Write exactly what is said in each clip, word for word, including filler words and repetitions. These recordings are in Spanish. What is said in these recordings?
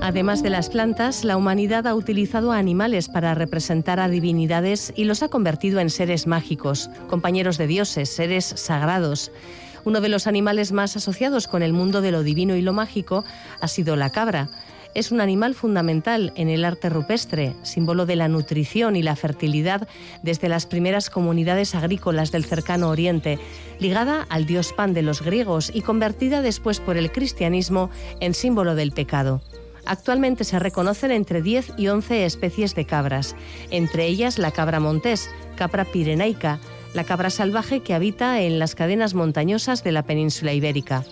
Además de las plantas, la humanidad ha utilizado a animales para representar a divinidades y los ha convertido en seres mágicos, compañeros de dioses, seres sagrados. Uno de los animales más asociados con el mundo de lo divino y lo mágico ha sido la cabra. Es un animal fundamental en el arte rupestre, símbolo de la nutrición y la fertilidad desde las primeras comunidades agrícolas del cercano Oriente, ligada al dios Pan de los griegos y convertida después por el cristianismo en símbolo del pecado. Actualmente se reconocen entre diez y once especies de cabras, entre ellas la cabra montés, capra pirenaica, la cabra salvaje que habita en las cadenas montañosas de la península ibérica.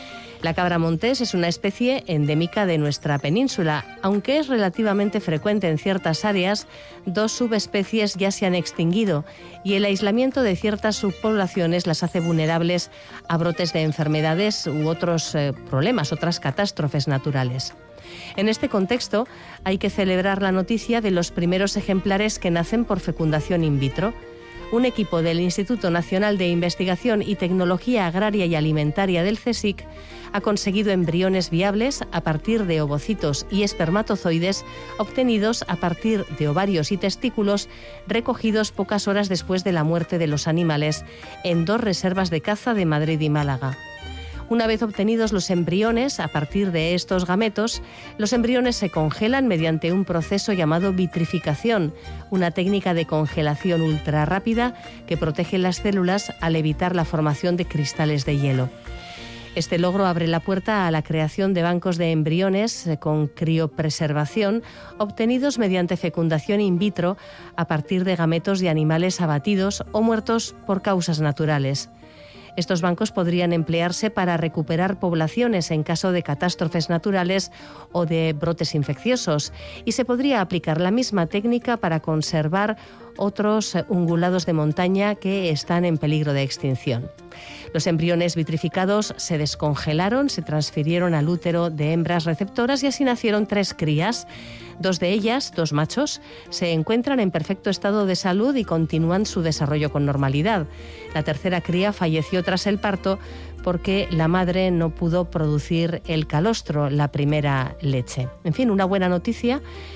La cabra montés es una especie endémica de nuestra península, aunque es relativamente frecuente en ciertas áreas, dos subespecies ya se han extinguido y el aislamiento de ciertas subpoblaciones las hace vulnerables a brotes de enfermedades u otros eh, problemas, otras catástrofes naturales. En este contexto, hay que celebrar la noticia de los primeros ejemplares que nacen por fecundación in vitro. Un equipo del Instituto Nacional de Investigación y Tecnología Agraria y Alimentaria del CSIC ha conseguido embriones viables a partir de ovocitos y espermatozoides obtenidos a partir de ovarios y testículos recogidos pocas horas después de la muerte de los animales en dos reservas de caza de Madrid y Málaga. Una vez obtenidos los embriones, a partir de estos gametos, los embriones se congelan mediante un proceso llamado vitrificación, una técnica de congelación ultrarrápida que protege las células al evitar la formación de cristales de hielo. Este logro abre la puerta a la creación de bancos de embriones con criopreservación obtenidos mediante fecundación in vitro a partir de gametos de animales abatidos o muertos por causas naturales. Estos bancos podrían emplearse para recuperar poblaciones en caso de catástrofes naturales o de brotes infecciosos, y se podría aplicar la misma técnica para conservar otros ungulados de montaña que están en peligro de extinción. Los embriones vitrificados se descongelaron, se transfirieron al útero de hembras receptoras y así nacieron tres crías. Dos de ellas, dos machos, se encuentran en perfecto estado de salud y continúan su desarrollo con normalidad. La tercera cría falleció tras el parto porque la madre no pudo producir el calostro, la primera leche. En fin, una buena noticia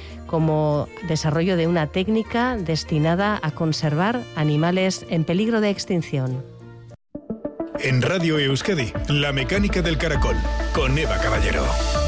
como desarrollo de una técnica destinada a conservar animales en peligro de extinción. En Radio Euskadi, La Mecánica del Caracol, con Eva Caballero.